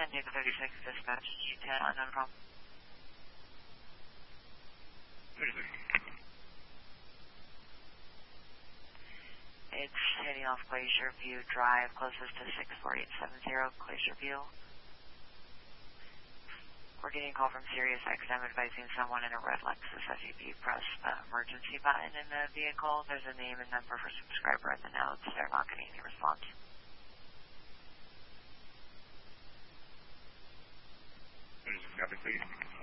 San Diego 36 dispatch, G10, unknown problem. 36. It's heading off Glacier View Drive, closest to 64870, Glacier View. We're getting a call from Sirius XM advising someone in a red Lexus SUV press the emergency button in the vehicle. There's a name and number for subscriber in the notes. They're not getting any response. Copy, please.